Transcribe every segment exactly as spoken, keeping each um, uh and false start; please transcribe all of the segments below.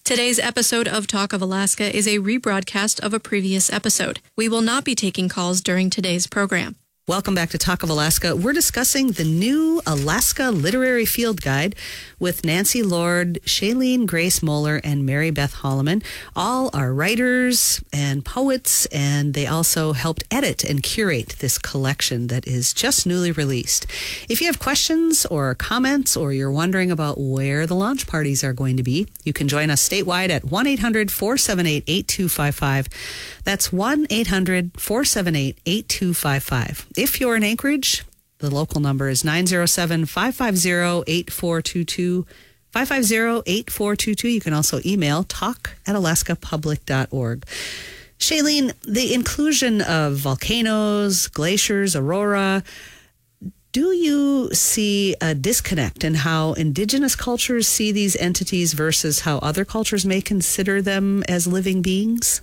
Today's episode of Talk of Alaska is a rebroadcast of a previous episode. We will not be taking calls during today's program. Welcome back to Talk of Alaska. We're discussing the new Alaska Literary Field Guide with Nancy Lord, Shailene Grace Moeller, and Mary Beth Holloman. All are writers and poets, and they also helped edit and curate this collection that is just newly released. If you have questions or comments, or you're wondering about where the launch parties are going to be, you can join us statewide at one eight hundred four seven eight eight two five five. That's one eight hundred four seven eight eight two five five. If you're in Anchorage, the local number is nine zero seven, five five zero, eight four two two, five five zero, eight four two two. You can also email talk at alaska public dot org. Shailene, the inclusion of volcanoes, glaciers, aurora, do you see a disconnect in how Indigenous cultures see these entities versus how other cultures may consider them as living beings?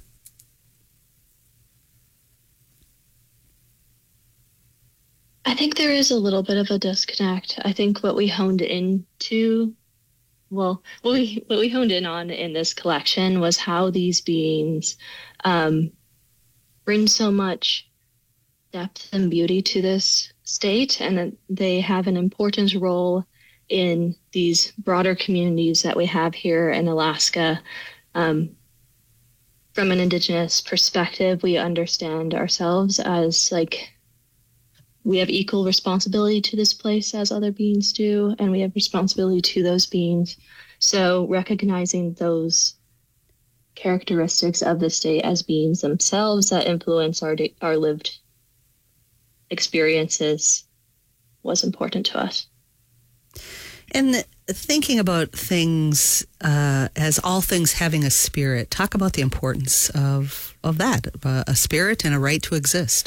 I think there is a little bit of a disconnect. I think what we honed into, well, what we what we honed in on in this collection was how these beings um, bring so much depth and beauty to this state, and that they have an important role in these broader communities that we have here in Alaska. Um, from an Indigenous perspective, we understand ourselves as like, we have equal responsibility to this place as other beings do, and we have responsibility to those beings. So recognizing those characteristics of the state as beings themselves that influence our our lived experiences was important to us. And thinking about things uh, as all things having a spirit, talk about the importance of, of that, uh, a spirit and a right to exist.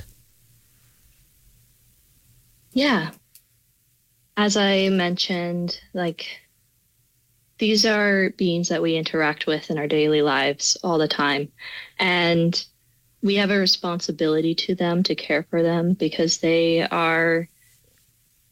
Yeah. As I mentioned, like, these are beings that we interact with in our daily lives all the time. And we have a responsibility to them to care for them because they are